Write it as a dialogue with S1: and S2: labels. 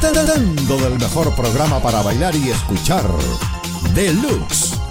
S1: Tratando del mejor programa para bailar y escuchar. Deluxe